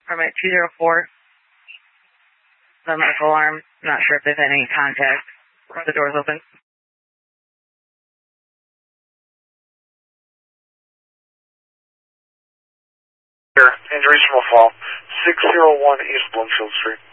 From at 204. The medical alarm. Not sure if they've had any contact. The door's open. Injuries from a fall. 601 East Bloomfield Street.